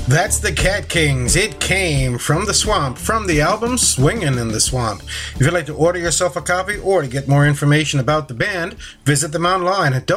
That's the Cat Kings. It came from the swamp, from the album Swingin' in the Swamp. If you'd like to order yourself a copy or to get more information about the band, visit them online at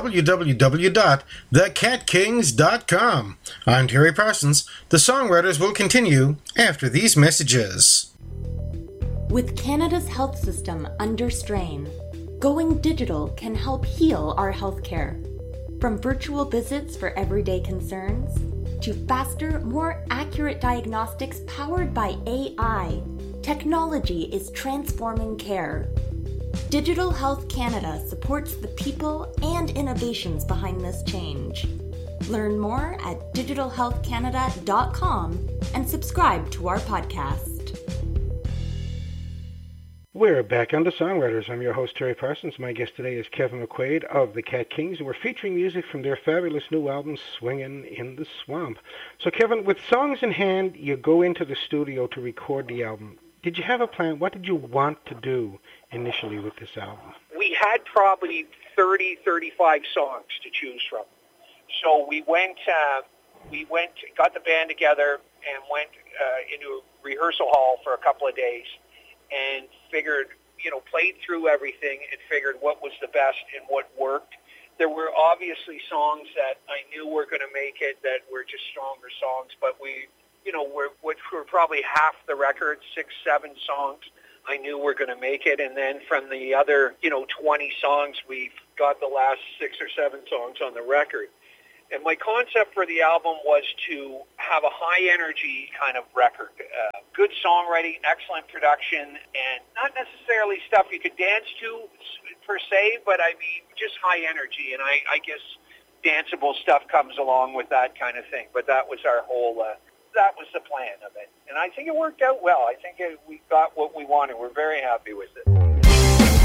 www.thecatkings.com. I'm Terry Parsons. The Songwriters will continue after these messages. With Canada's health system under strain, going digital can help heal our healthcare. From virtual visits for everyday concerns, to faster, more accurate diagnostics powered by AI, technology is transforming care. Digital Health Canada supports the people and innovations behind this change. Learn more at digitalhealthcanada.com and subscribe to our podcast. We're back on The Songwriters. I'm your host, Terry Parsons. My guest today is Kevin McQuaid of the Cat Kings, and we're featuring music from their fabulous new album, Swingin' in the Swamp. So, Kevin, with songs in hand, you go into the studio to record the album. Did you have a plan? What did you want to do initially with this album? We had probably 30, 35 songs to choose from. So we went, got the band together and went into a rehearsal hall for a couple of days and figured, played through everything and figured what was the best and what worked. There were obviously songs that I knew were going to make it that were just stronger songs, but we're probably half the record, 6, 7 songs I knew were going to make it. And then from the other, 20 songs, we've got the last 6 or 7 songs on the record. And my concept for the album was to have a high-energy kind of record. Good songwriting, excellent production, and not necessarily stuff you could dance to per se, but I mean just high energy. And I guess danceable stuff comes along with that kind of thing. But that was our whole, that was the plan of it. And I think it worked out well. I think we got what we wanted. We're very happy with it.